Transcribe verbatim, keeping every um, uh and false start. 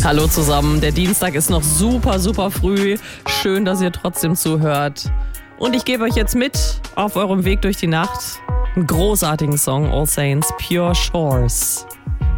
Hallo zusammen, der Dienstag ist noch super, super früh. Schön, dass ihr trotzdem zuhört. Und ich gebe euch jetzt mit auf eurem Weg durch die Nacht einen großartigen Song, All Saints, Pure Shores.